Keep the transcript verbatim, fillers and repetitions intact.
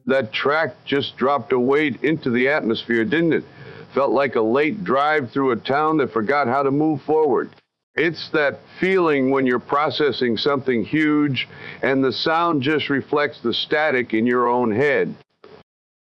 That track just dropped a weight into the atmosphere, didn't it? Felt like a late drive through a town that forgot how to move forward. It's that feeling when you're processing something huge and the sound just reflects the static in your own head.